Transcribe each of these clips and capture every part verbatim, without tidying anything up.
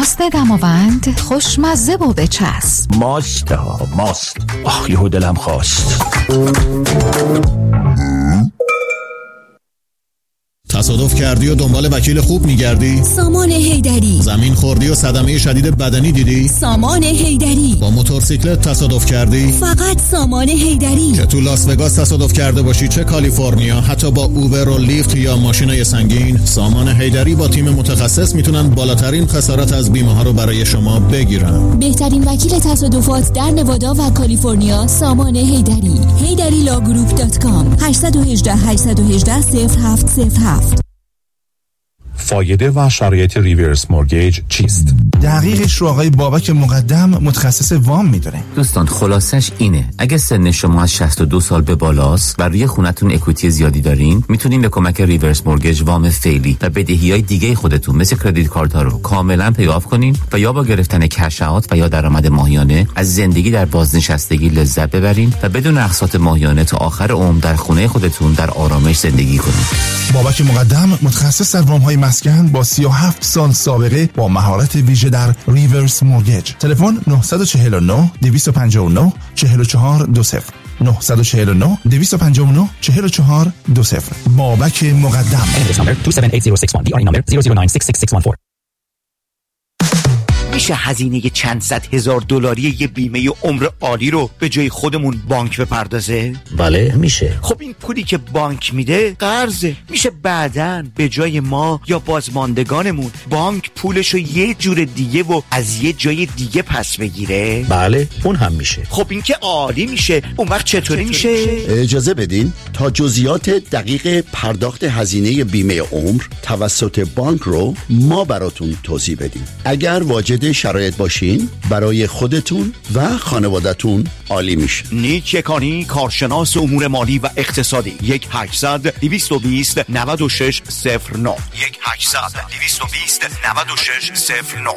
ماست دماوند خوشمزه و بچسب. ماست ها ماست. آه یهو دلم خواست. تصادف کردی و دنبال وکیل خوب میگردی؟ سامان حیدری. زمین خوردی و صدمه شدید بدنی دیدی؟ سامان حیدری. با موتورسیکلت تصادف کردی؟ فقط سامان حیدری. که تو لاس وگاس تصادف کرده باشی، چه کالیفرنیا، حتی با اوبر و لیفت یا ماشینای سنگین، سامان حیدری با تیم متخصص میتونن بالاترین خسارت از بیمه ها رو برای شما بگیرن. بهترین وکیل تصادفات در نوادا و کالیفرنیا سامان حیدری. حیدری لاگروپ دات کام هشت یک هشت هشت یک هشت صفر هفت صفر هفت. فایده و شرایط ریورس مورگیج چیست؟ دقیقش رو آقای بابک مقدم متخصص وام میدونه. دوستان خلاصش اینه، اگه سن شما از شصت و دو سال به بالاست و روی خونتون اکویتی زیادی دارین، میتونین به کمک ریورس مورگیج وام فعلی و بدهی‌های دیگه خودتون مثل کردیت کارت‌ها رو کاملا پیاف کنین و یا با گرفتن کش اوت و یا درآمد ماهیانه از زندگی در بازنشستگی لذت ببرین و بدون اقساط ماهیانه تا آخر عمر در خونه خودتون در آرامش زندگی کنین. بابک مقدم متخصص در وام‌های مسکن با سی و هفت سال سابقه با مهارت ویژه در ریورس مورگیج. تلفن نه چهار نه دو پنج نه چهار چهار دو صفر نه چهار نه دو پنج نه چهار چهار دو صفر. بابک مقدم. دو هفت هشت صفر شش یک دی آر نمبر صفر صفر نه شش شش شش یک چهار. میشه هزینه چند صد هزار دلاری یه بیمه عمر عالی رو به جای خودمون بانک بپردازه؟ بله میشه. خب این پولی که بانک میده قرضه، میشه بعداً به جای ما یا بازماندگانمون بانک پولشو یه جور دیگه و از یه جای دیگه پس بگیره؟ بله اون هم میشه. خب این که عالی میشه. اون وقت چطوری میشه؟ اجازه بدین تا جزئیات دقیق پرداخت هزینه بیمه عمر توسط بانک رو ما براتون توضیح بدیم. اگر واجد شرایط باشین برای خودتون و خانوادتون عالی میشه. نیک یکانی، کارشناس امور مالی و اقتصادی. یک هشتصد دویست و بیست نود و شش صفر نه یک هشتصد دویست و بیست نود و شش صفر نه.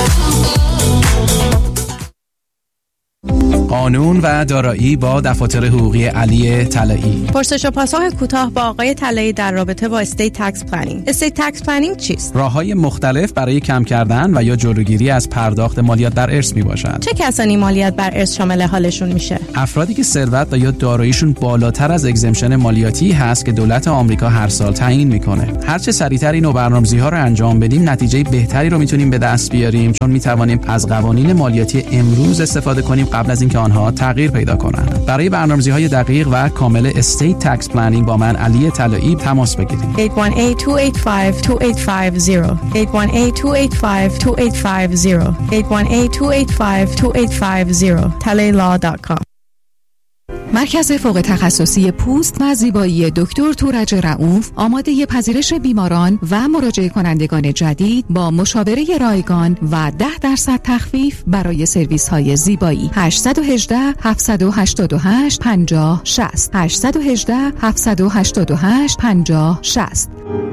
قانون و دارایی با دفاتر حقوقی علی طلایی. پرسش و پاسخ کوتاه با آقای طلایی در رابطه با استیت تکس پلنینگ. استیت تکس پلنینگ چیست؟ راه‌های مختلف برای کم کردن و یا جلوگیری از پرداخت مالیات بر ارث میباشد. چه کسانی مالیات بر ارث شامل حالشون میشه؟ افرادی که ثروت و یا داراییشون بالاتر از اگزمشن مالیاتی هست که دولت آمریکا هر سال تعیین میکنه. هر چه سریعتر این برنامه‌ریزی‌ها رو انجام بدیم، نتیجه بهتری رو میتونیم به دست بیاریم، چون میتوانیم از قوانین مالیاتی امروز استفاده کنیم قبل از اینکه آنها تغییر پیدا کنند. برای برنامه‌ریزی‌های دقیق و کامل استیت تکس پلنینگ با من علی طلایی تماس بگیرید. هشت یک هشت دو هشت پنج دو هشت پنج صفر هشت یک هشت دو هشت پنج دو هشت پنج صفر هشت یک هشت دو هشت پنج دو هشت پنج صفر talaylaw دات کام. مرکز فوق تخصصی پوست و زیبایی دکتر تورج رؤوف آماده پذیرش بیماران و مراجعه کنندگان جدید با مشاوره رایگان و ده درصد تخفیف برای سرویس های زیبایی. هشت یک هشت هفت هشت هشت پنجاه شصت هشت یک هشت هفت هشت هشت پنجاه شصت.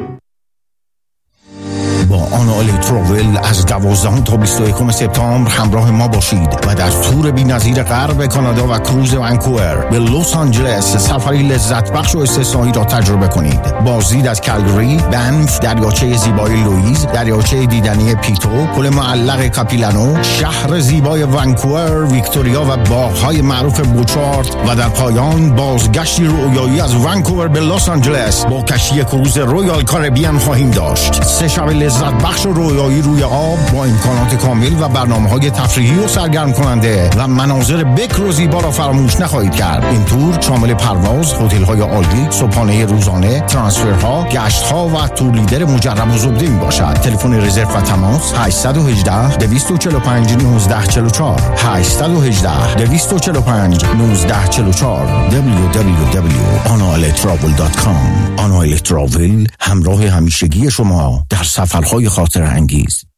با آنالی تراول از دوازدهم تا بیست و یکم سپتامبر همراه ما باشید و در تور بی‌نظیر غرب کانادا و کروز ونکوور به لس آنجلس سفری لذت بخش و استثنایی را تجربه کنید. بازدید از کالگری، بنف، دریاچه زیبای لوئیز، دریاچه دیدنی پیتو، پل معلق کاپیلانو، شهر زیبای ونکوور، ویکتوریا و باغ‌های معروف بوچارت و در پایان بازگشتی رویایی از ونکوور به لس آنجلس با کشتی کروز رویال کاریبیان خواهیم داشت. سه شب لذت بخش و رویایی روی آب با امکانات کامل و برنامه‌های تفریحی و سرگرم کننده و مناظر بکر و زیبا را فراموش نخواهید کرد. این تور شامل پرواز، هتل‌های عالی، صبحانه روزانه، ترانسفرها، گشت‌ها و تور لیدر مجرب و زبده میباشد. تلفن رزرو و تماس هشت یک هشت دو چهار پنج یک نه چهار چهار هشت یک هشت دو چهار پنج یک نه چهار چهار دبلیو دبلیو دبلیو دات آنال تراول دات کام. آنال تراول همراه همیشگی شما در سفرهای خاطر انگیز.